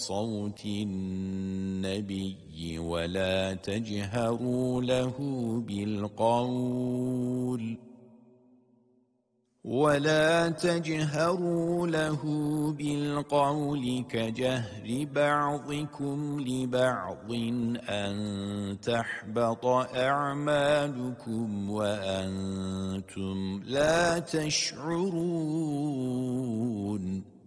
كصوت النبي ولا تجهروا له بالقول كجهر بعضكم لبعض أن تحبط أعمالكم وأنتم لا تشعرون